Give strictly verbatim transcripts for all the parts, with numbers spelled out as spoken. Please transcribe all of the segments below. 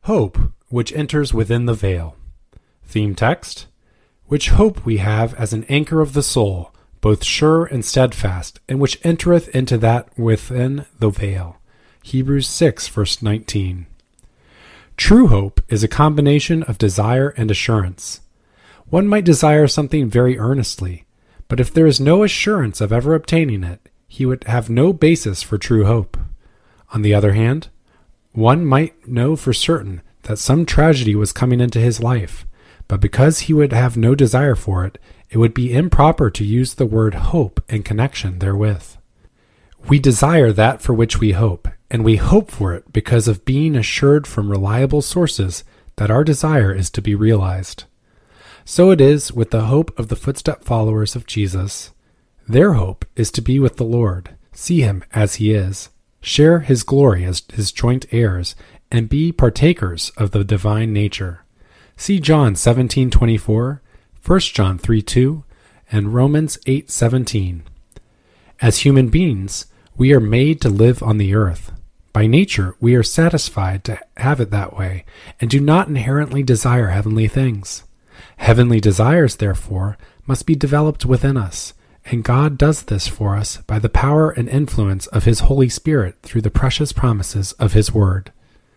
Hope, which enters within the veil. Theme text: which hope we have as an anchor of the soul, both sure and steadfast, and which entereth into that within the veil. Hebrews six, verse nineteen. True hope is a combination of desire and assurance. One might desire something very earnestly, but if there is no assurance of ever obtaining it, he would have no basis for true hope. On the other hand, one might know for certain that some tragedy was coming into his life, but because he would have no desire for it, it would be improper to use the word hope in connection therewith. We desire that for which we hope, and we hope for it because of being assured from reliable sources that our desire is to be realized. So it is with the hope of the footstep followers of Jesus. Their hope is to be with the Lord, see him as he is, share his glory as his joint heirs, and be partakers of the divine nature. See John seventeen twenty-four, First John three two, and Romans eight seventeen. As human beings, we are made to live on the earth. By nature, we are satisfied to have it that way, and do not inherently desire heavenly things. Heavenly desires, therefore, must be developed within us, and God does this for us by the power and influence of his Holy Spirit through the precious promises of his word.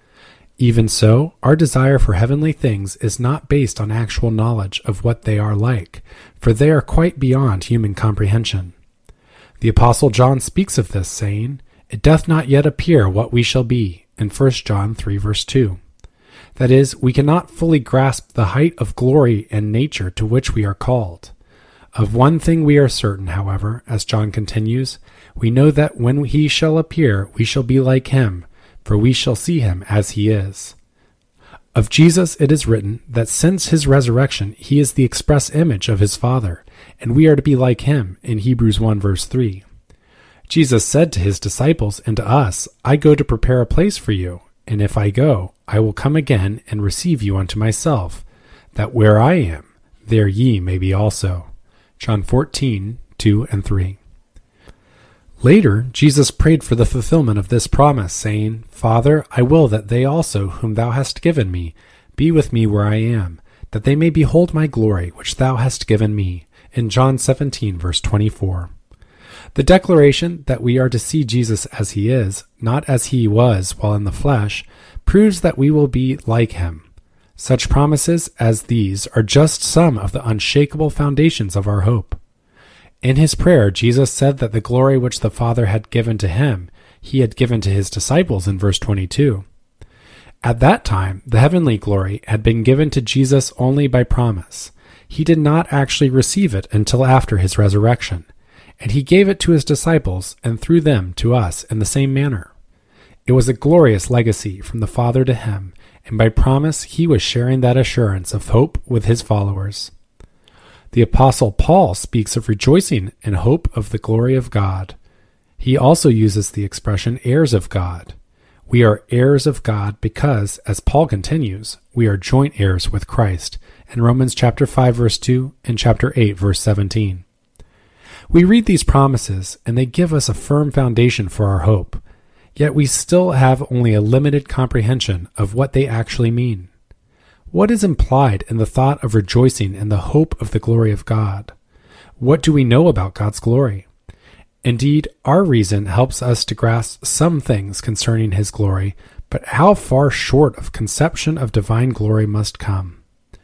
Even so, our desire for heavenly things is not based on actual knowledge of what they are like, for they are quite beyond human comprehension. The Apostle John speaks of this, saying, "It doth not yet appear what we shall be," in First John three verse two. That is, we cannot fully grasp the height of glory and nature to which we are called. Of one thing we are certain, however, as John continues, we know that when he shall appear, we shall be like him, for we shall see him as he is. Of Jesus it is written that since his resurrection he is the express image of his Father, and we are to be like him, in Hebrews one verse three. Jesus said to his disciples and to us, "I go to prepare a place for you, and if I go, I will come again and receive you unto myself, that where I am, there ye may be also." John fourteen, two and three. Later, Jesus prayed for the fulfillment of this promise, saying, "Father, I will that they also, whom thou hast given me, be with me where I am, that they may behold my glory, which thou hast given me," in John seventeen, verse twenty-four. The declaration that we are to see Jesus as he is, not as he was while in the flesh, proves that we will be like him. Such promises as these are just some of the unshakable foundations of our hope. In his prayer, Jesus said that the glory which the Father had given to him, he had given to his disciples in verse twenty-two. At that time, the heavenly glory had been given to Jesus only by promise. He did not actually receive it until after his resurrection, and he gave it to his disciples and through them to us in the same manner. It was a glorious legacy from the Father to him, and by promise he was sharing that assurance of hope with his followers. The Apostle Paul speaks of rejoicing in hope of the glory of God. He also uses the expression heirs of God. We are heirs of God because, as Paul continues, we are joint heirs with Christ in Romans chapter five verse two and chapter eight verse seventeen. We read these promises and they give us a firm foundation for our hope. Yet we still have only a limited comprehension of what they actually mean. What is implied in the thought of rejoicing in the hope of the glory of God? What do we know about God's glory? Indeed, our reason helps us to grasp some things concerning his glory, but how far short of conception of divine glory must come?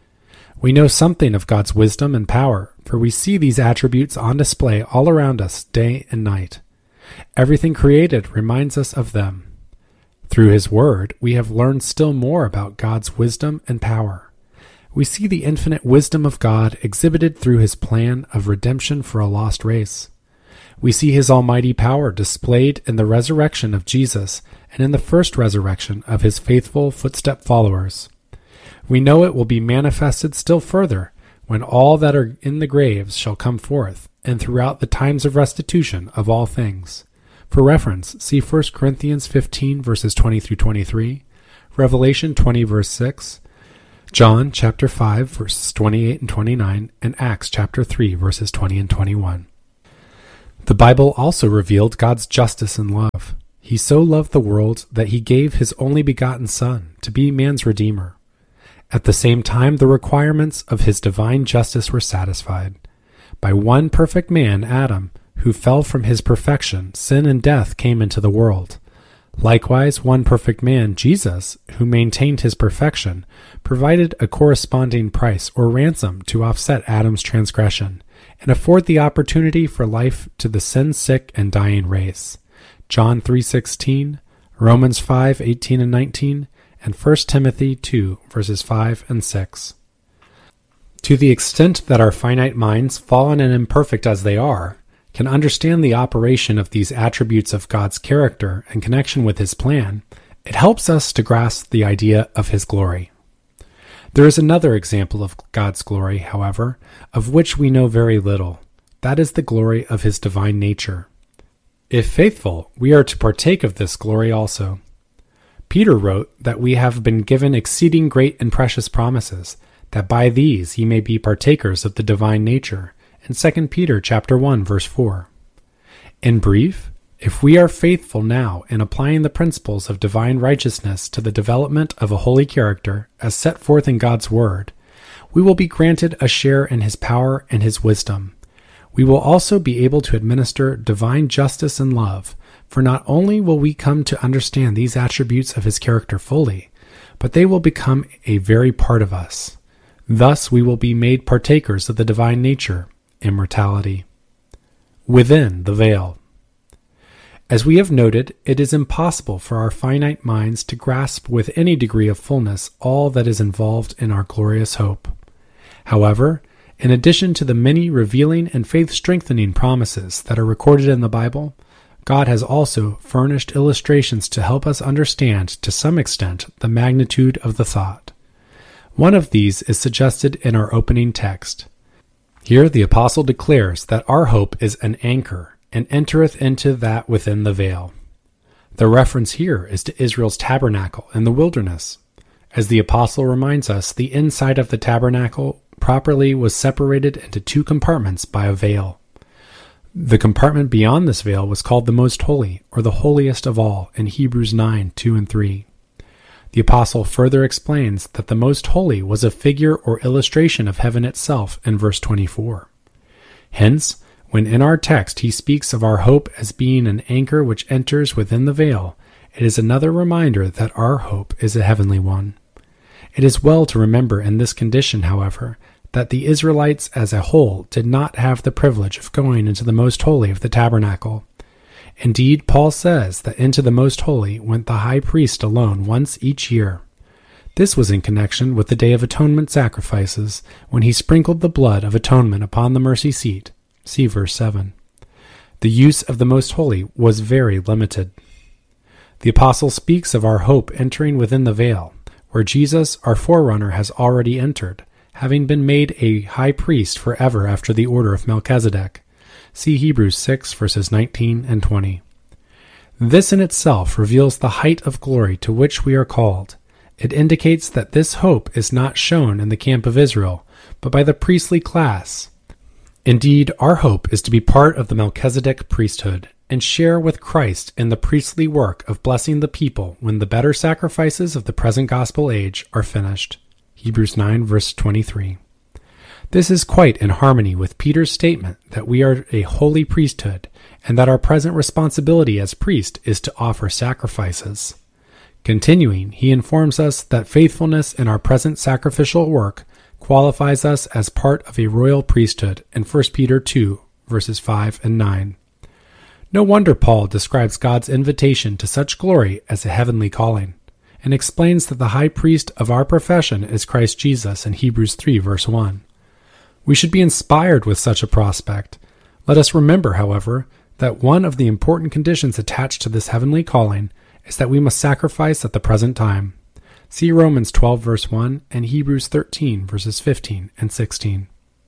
We know something of God's wisdom and power, for we see these attributes on display all around us day and night. Everything created reminds us of them. Through his word, we have learned still more about God's wisdom and power. We see the infinite wisdom of God exhibited through his plan of redemption for a lost race. We see his almighty power displayed in the resurrection of Jesus and in the first resurrection of his faithful footstep followers. We know it will be manifested still further when all that are in the graves shall come forth, and throughout the times of restitution of all things. For reference, see First Corinthians fifteen verses twenty through twenty-three, Revelation twenty verse six, John chapter five verses twenty-eight and twenty-nine, and Acts chapter three verses twenty and twenty-one. The Bible also revealed God's justice and love. He so loved the world that he gave his only begotten Son to be man's Redeemer. At the same time, the requirements of his divine justice were satisfied. By one perfect man, Adam, who fell from his perfection, sin and death came into the world. Likewise, one perfect man, Jesus, who maintained his perfection, provided a corresponding price or ransom to offset Adam's transgression and afford the opportunity for life to the sin-sick and dying race. John three sixteen, Romans five eighteen and nineteen, and First Timothy two verses five and six. To the extent that our finite minds, fallen and imperfect as they are, can understand the operation of these attributes of God's character in connection with his plan, it helps us to grasp the idea of his glory. There is another example of God's glory, however, of which we know very little. That is the glory of his divine nature. If faithful, we are to partake of this glory also. Peter wrote that we have been given exceeding great and precious promises, that by these ye may be partakers of the divine nature, in Second Peter chapter one, verse four. In brief, if we are faithful now in applying the principles of divine righteousness to the development of a holy character as set forth in God's Word, we will be granted a share in his power and his wisdom. We will also be able to administer divine justice and love, for not only will we come to understand these attributes of his character fully, but they will become a very part of us. Thus we will be made partakers of the divine nature, immortality. Within the veil. As we have noted, it is impossible for our finite minds to grasp with any degree of fullness all that is involved in our glorious hope. However, in addition to the many revealing and faith-strengthening promises that are recorded in the Bible, God has also furnished illustrations to help us understand to some extent the magnitude of the thought. One of these is suggested in our opening text. Here the apostle declares that our hope is an anchor, and entereth into that within the veil. The reference here is to Israel's tabernacle in the wilderness. As the apostle reminds us, the inside of the tabernacle properly was separated into two compartments by a veil. The compartment beyond this veil was called the Most Holy, or the holiest of all, in Hebrews nine, two and three. The apostle further explains that the Most Holy was a figure or illustration of heaven itself in verse twenty-four. Hence, when in our text he speaks of our hope as being an anchor which enters within the veil, it is another reminder that our hope is a heavenly one. It is well to remember in this condition, however, that the Israelites as a whole did not have the privilege of going into the Most Holy of the tabernacle. Indeed, Paul says that into the Most Holy went the high priest alone once each year. This was in connection with the Day of Atonement sacrifices, when he sprinkled the blood of atonement upon the mercy seat. See verse seven. The use of the Most Holy was very limited. The apostle speaks of our hope entering within the veil, where Jesus, our forerunner, has already entered, having been made a high priest forever after the order of Melchizedek. See Hebrews six, verses nineteen and twenty. This in itself reveals the height of glory to which we are called. It indicates that this hope is not shown in the camp of Israel, but by the priestly class. Indeed, our hope is to be part of the Melchizedek priesthood, and share with Christ in the priestly work of blessing the people when the better sacrifices of the present gospel age are finished. Hebrews nine, verse twenty-three. This is quite in harmony with Peter's statement that we are a holy priesthood, and that our present responsibility as priest is to offer sacrifices. Continuing, he informs us that faithfulness in our present sacrificial work qualifies us as part of a royal priesthood in First Peter two, verses five and nine. No wonder Paul describes God's invitation to such glory as a heavenly calling, and explains that the high priest of our profession is Christ Jesus in Hebrews three, verse one. We should be inspired with such a prospect. Let us remember, however, that one of the important conditions attached to this heavenly calling is that we must sacrifice at the present time. See Romans twelve, verse one, and Hebrews thirteen, verses fifteen and sixteen.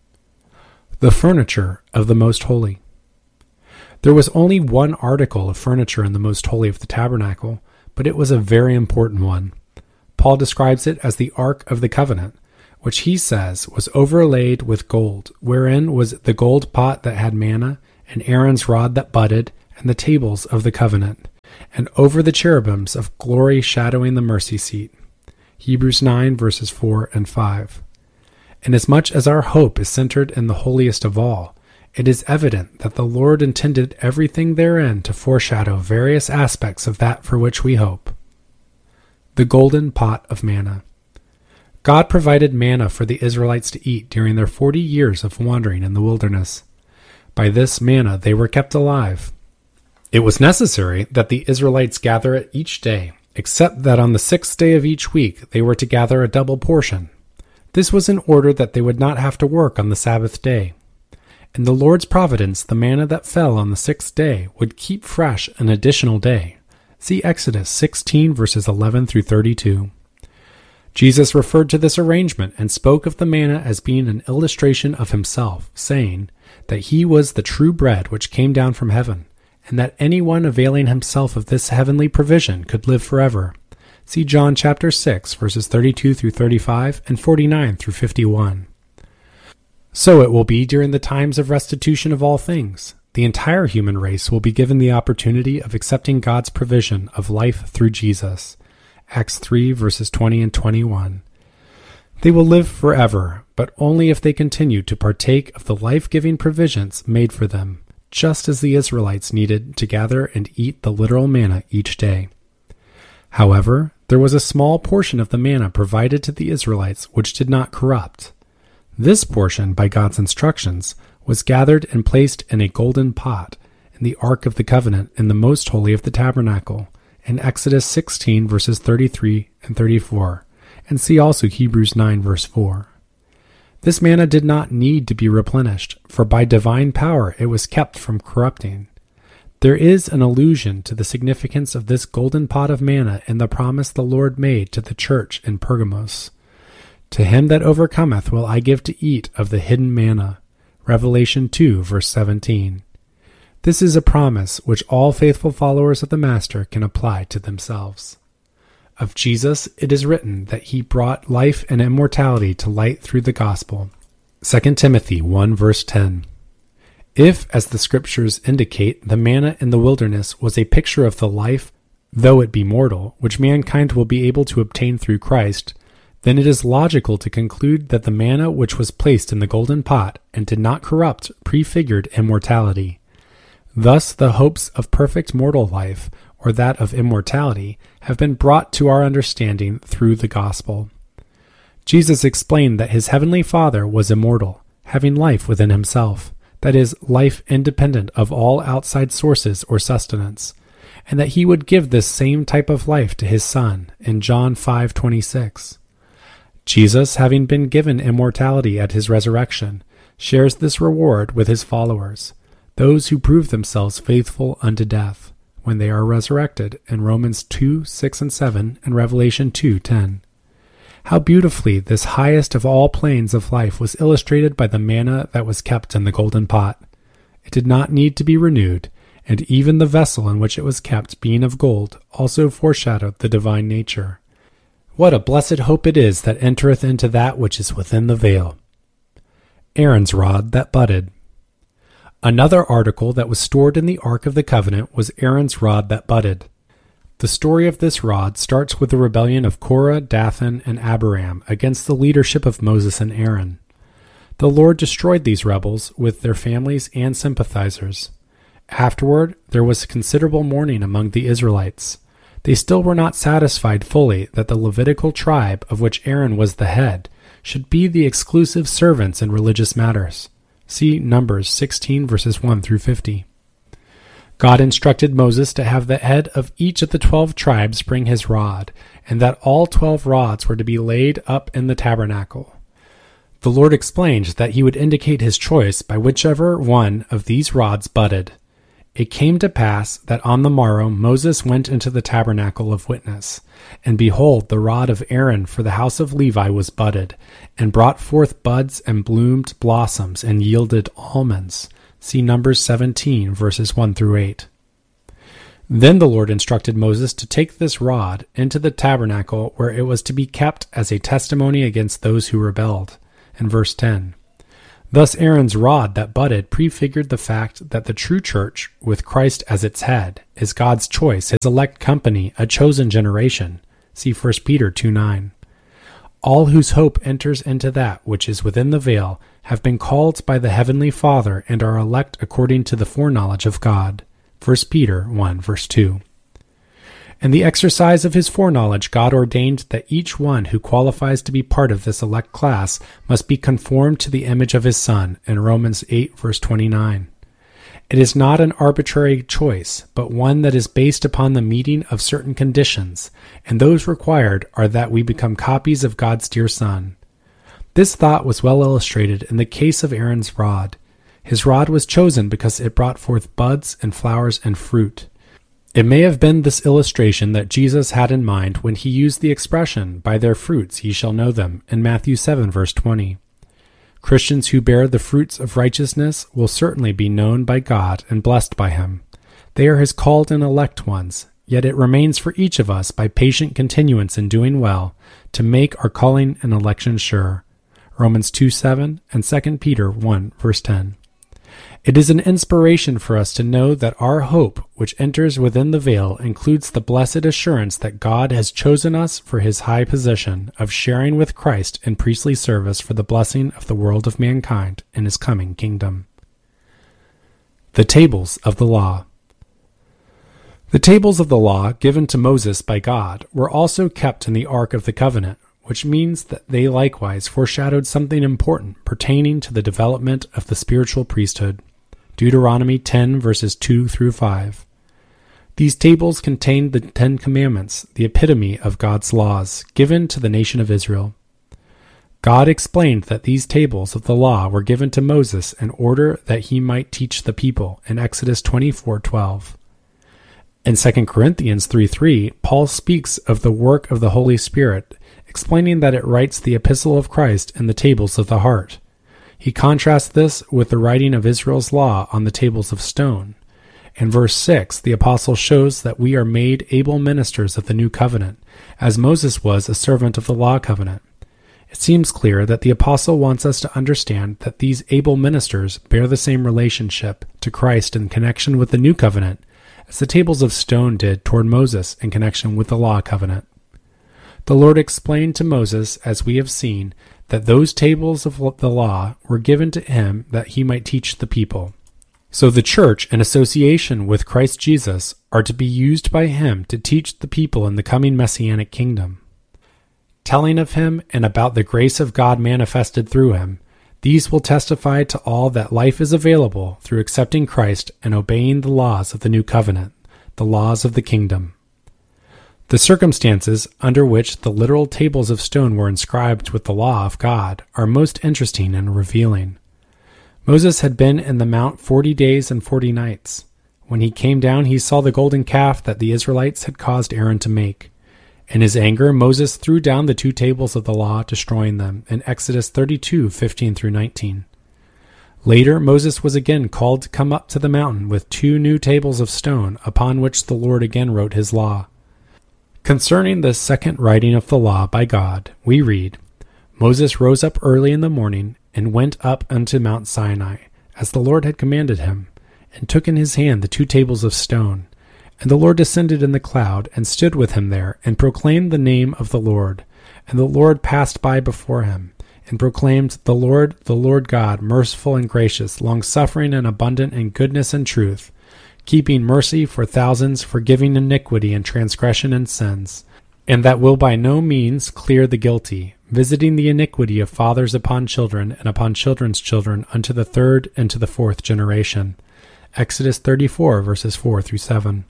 The furniture of the Most Holy. There was only one article of furniture in the Most Holy of the tabernacle, but it was a very important one. Paul describes it as the Ark of the Covenant, which he says was overlaid with gold, wherein was the gold pot that had manna, and Aaron's rod that budded, and the tables of the covenant. and over the cherubims of glory shadowing the mercy seat. Hebrews nine, verses four and five. Inasmuch as our hope is centered in the holiest of all, it is evident that the Lord intended everything therein to foreshadow various aspects of that for which we hope. The golden pot of manna. God provided manna for the Israelites to eat during their forty years of wandering in the wilderness. By this manna they were kept alive. It was necessary that the Israelites gather it each day, except that on the sixth day of each week they were to gather a double portion. This was in order that they would not have to work on the Sabbath day. In the Lord's providence, the manna that fell on the sixth day would keep fresh an additional day. See Exodus sixteen, verses eleven through thirty-two. Jesus referred to this arrangement and spoke of the manna as being an illustration of himself, saying that he was the true bread which came down from heaven, and that anyone availing himself of this heavenly provision could live forever. See John chapter six, verses thirty-two through thirty-five and forty-nine through fifty-one. So it will be during the times of restitution of all things. The entire human race will be given the opportunity of accepting God's provision of life through Jesus. Acts three, verses twenty and twenty-one. They will live forever, but only if they continue to partake of the life-giving provisions made for them, just as the Israelites needed to gather and eat the literal manna each day. However, there was a small portion of the manna provided to the Israelites which did not corrupt. This portion, by God's instructions, was gathered and placed in a golden pot in the Ark of the Covenant in the most holy of the tabernacle, in Exodus sixteen, verses thirty-three and thirty-four, and see also Hebrews nine, verse four. This manna did not need to be replenished, for by divine power it was kept from corrupting. There is an allusion to the significance of this golden pot of manna in the promise the Lord made to the church in Pergamos. To him that overcometh will I give to eat of the hidden manna. Revelation two, verse seventeen. This is a promise which all faithful followers of the Master can apply to themselves. Of Jesus it is written that he brought life and immortality to light through the gospel. Second Timothy one, verse ten. If, as the scriptures indicate, the manna in the wilderness was a picture of the life, though it be mortal, which mankind will be able to obtain through Christ, then it is logical to conclude that the manna which was placed in the golden pot and did not corrupt prefigured immortality. Thus the hopes of perfect mortal life, or that of immortality, have been brought to our understanding through the gospel. Jesus explained that his heavenly Father was immortal, having life within himself, that is, life independent of all outside sources or sustenance, and that he would give this same type of life to his Son in John five twenty-six. Jesus, having been given immortality at his resurrection, shares this reward with his followers, those who prove themselves faithful unto death, when they are resurrected in Romans two, six and seven and Revelation two, ten. How beautifully this highest of all planes of life was illustrated by the manna that was kept in the golden pot. It did not need to be renewed, and even the vessel in which it was kept, being of gold, also foreshadowed the divine nature. What a blessed hope it is that entereth into that which is within the veil. Aaron's rod that budded. Another article that was stored in the Ark of the Covenant was Aaron's rod that budded. The story of this rod starts with the rebellion of Korah, Dathan, and Abiram against the leadership of Moses and Aaron. The Lord destroyed these rebels with their families and sympathizers. Afterward, there was considerable mourning among the Israelites. They still were not satisfied fully that the Levitical tribe, of which Aaron was the head, should be the exclusive servants in religious matters. See Numbers sixteen, verses one through fifty. God instructed Moses to have the head of each of the twelve tribes bring his rod, and that all twelve rods were to be laid up in the tabernacle. The Lord explained that he would indicate his choice by whichever one of these rods budded. It came to pass that on the morrow Moses went into the tabernacle of witness, and behold, the rod of Aaron for the house of Levi was budded, and brought forth buds and bloomed blossoms and yielded almonds. See Numbers seventeen, verses one through eight. Then the Lord instructed Moses to take this rod into the tabernacle where it was to be kept as a testimony against those who rebelled. In verse ten. Thus Aaron's rod that budded prefigured the fact that the true church, with Christ as its head, is God's choice, his elect company, a chosen generation. See First Peter two nine. All whose hope enters into that which is within the veil have been called by the heavenly Father and are elect according to the foreknowledge of God. First Peter one verse two. In the exercise of his foreknowledge, God ordained that each one who qualifies to be part of this elect class must be conformed to the image of his Son in Romans eight verse twenty-nine. It is not an arbitrary choice, but one that is based upon the meeting of certain conditions, and those required are that we become copies of God's dear Son. This thought was well illustrated in the case of Aaron's rod. His rod was chosen because it brought forth buds and flowers and fruit. It may have been this illustration that Jesus had in mind when he used the expression, "By their fruits ye shall know them," in Matthew seven verse twenty. Christians who bear the fruits of righteousness will certainly be known by God and blessed by him. They are his called and elect ones, yet it remains for each of us, by patient continuance in doing well, to make our calling and election sure. Romans two seven and Second Peter one verse ten. It is an inspiration for us to know that our hope, which enters within the veil, includes the blessed assurance that God has chosen us for his high position of sharing with Christ in priestly service for the blessing of the world of mankind in his coming kingdom. The Tables of the Law. The tables of the law given to Moses by God were also kept in the Ark of the Covenant, which means that they likewise foreshadowed something important pertaining to the development of the spiritual priesthood. Deuteronomy ten verses two through five. These tables contained the Ten Commandments, the epitome of God's laws, given to the nation of Israel. God explained that these tables of the law were given to Moses in order that he might teach the people in Exodus twenty-four twelve. In Second Corinthians three three, Paul speaks of the work of the Holy Spirit, explaining that it writes the epistle of Christ in the tables of the heart. He contrasts this with the writing of Israel's law on the tables of stone. In verse six, the apostle shows that we are made able ministers of the new covenant, as Moses was a servant of the law covenant. It seems clear that the apostle wants us to understand that these able ministers bear the same relationship to Christ in connection with the new covenant as the tables of stone did toward Moses in connection with the law covenant. The Lord explained to Moses, as we have seen, that those tables of the law were given to him that he might teach the people. So the church, in association with Christ Jesus, are to be used by him to teach the people in the coming messianic kingdom. Telling of him and about the grace of God manifested through him, these will testify to all that life is available through accepting Christ and obeying the laws of the new covenant, the laws of the kingdom. The circumstances under which the literal tables of stone were inscribed with the law of God are most interesting and revealing. Moses had been in the mount forty days and forty nights. When he came down, he saw the golden calf that the Israelites had caused Aaron to make. In his anger, Moses threw down the two tables of the law, destroying them, in Exodus thirty-two fifteen through nineteen. Later, Moses was again called to come up to the mountain with two new tables of stone, upon which the Lord again wrote his law. Concerning this second writing of the law by God, we read, Moses rose up early in the morning, and went up unto Mount Sinai, as the Lord had commanded him, and took in his hand the two tables of stone. And the Lord descended in the cloud, and stood with him there, and proclaimed the name of the Lord. And the Lord passed by before him, and proclaimed, The Lord, the Lord God, merciful and gracious, long-suffering and abundant in goodness and truth, keeping mercy for thousands, forgiving iniquity and transgression and sins, and that will by no means clear the guilty, visiting the iniquity of fathers upon children and upon children's children unto the third and to the fourth generation. Exodus thirty-four, verses four through seven.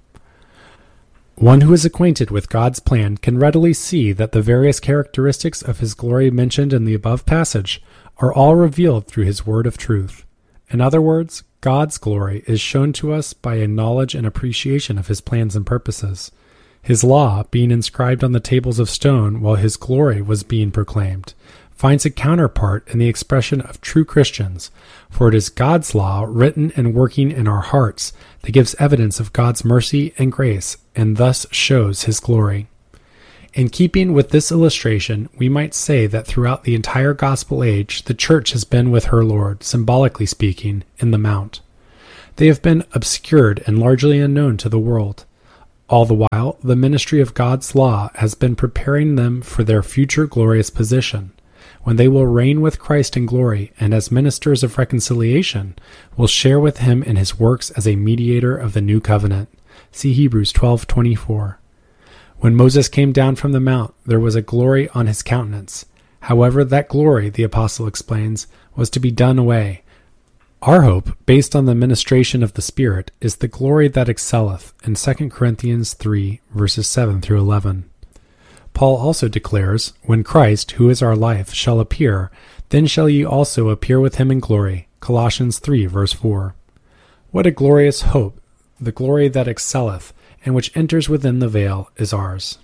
One who is acquainted with God's plan can readily see that the various characteristics of his glory mentioned in the above passage are all revealed through his word of truth. In other words, God's glory is shown to us by a knowledge and appreciation of his plans and purposes, his law being inscribed on the tables of stone while his glory was being proclaimed, finds a counterpart in the expression of true Christians, for it is God's law written and working in our hearts that gives evidence of God's mercy and grace, and thus shows his glory. In keeping with this illustration, we might say that throughout the entire gospel age, the church has been with her Lord, symbolically speaking, in the mount. They have been obscured and largely unknown to the world. All the while, the ministry of God's law has been preparing them for their future glorious position, when they will reign with Christ in glory, and as ministers of reconciliation, will share with him in his works as a mediator of the new covenant. See Hebrews twelve twenty-four. When Moses came down from the mount, there was a glory on his countenance. However, that glory, the apostle explains, was to be done away. Our hope, based on the ministration of the Spirit, is the glory that excelleth, in Second Corinthians three, verses seven through eleven. Paul also declares, When Christ, who is our life, shall appear, then shall ye also appear with him in glory. Colossians three, verse four. What a glorious hope, the glory that excelleth, and which enters within the veil, is ours.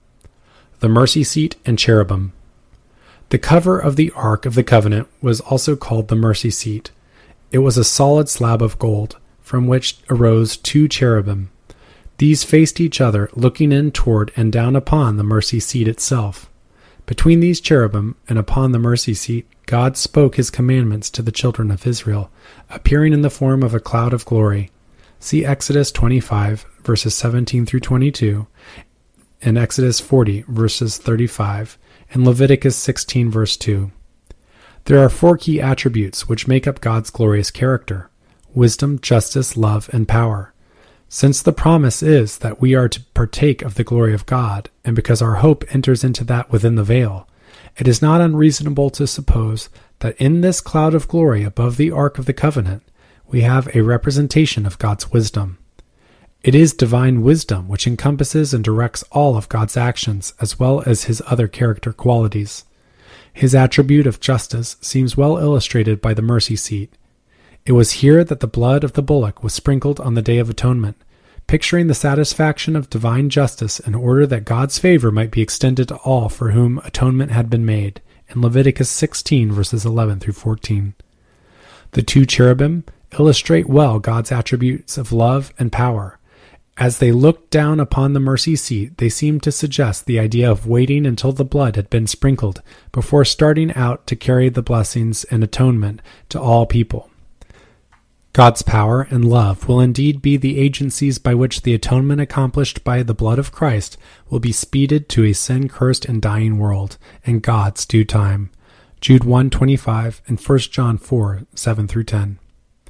The mercy seat and cherubim. The cover of the Ark of the Covenant was also called the mercy seat. It was a solid slab of gold, from which arose two cherubim. These faced each other, looking in toward and down upon the mercy seat itself. Between these cherubim and upon the mercy seat, God spoke his commandments to the children of Israel, appearing in the form of a cloud of glory. See Exodus twenty-five, verses seventeen through twenty-two, and Exodus forty, verses thirty-five, and Leviticus sixteen, verse two. There are four key attributes which make up God's glorious character: wisdom, justice, love, and power. Since the promise is that we are to partake of the glory of God, and because our hope enters into that within the veil, it is not unreasonable to suppose that in this cloud of glory above the Ark of the Covenant, we have a representation of God's wisdom. It is divine wisdom which encompasses and directs all of God's actions as well as his other character qualities. His attribute of justice seems well illustrated by the mercy seat. It was here that the blood of the bullock was sprinkled on the Day of Atonement, picturing the satisfaction of divine justice in order that God's favor might be extended to all for whom atonement had been made, in Leviticus sixteen, verses eleven through fourteen. The two cherubim illustrate well God's attributes of love and power. As they looked down upon the mercy seat, they seemed to suggest the idea of waiting until the blood had been sprinkled before starting out to carry the blessings and atonement to all people. God's power and love will indeed be the agencies by which the atonement accomplished by the blood of Christ will be speeded to a sin-cursed and dying world in God's due time. Jude one twenty-five and First John four, seven through ten.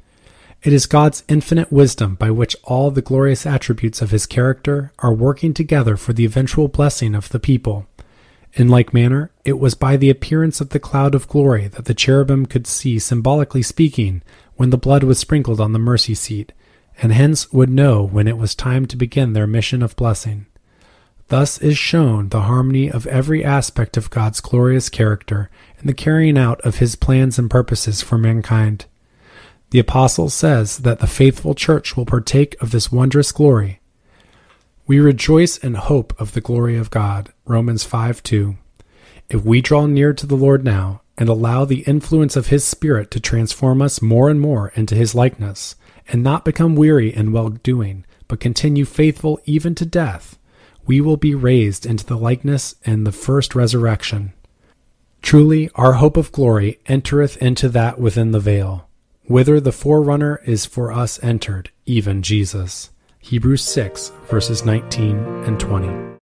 It is God's infinite wisdom by which all the glorious attributes of his character are working together for the eventual blessing of the people. In like manner, it was by the appearance of the cloud of glory that the cherubim could see, symbolically speaking, when the blood was sprinkled on the mercy seat, and hence would know when it was time to begin their mission of blessing. Thus is shown the harmony of every aspect of God's glorious character and the carrying out of his plans and purposes for mankind. The apostle says that the faithful church will partake of this wondrous glory. We rejoice in hope of the glory of God, Romans five two. If we draw near to the Lord now and allow the influence of his Spirit to transform us more and more into his likeness, and not become weary in well-doing, but continue faithful even to death, we will be raised into the likeness in the first resurrection. Truly, our hope of glory entereth into that within the veil, whither the forerunner is for us entered, even Jesus. Hebrews six, verses nineteen and twenty.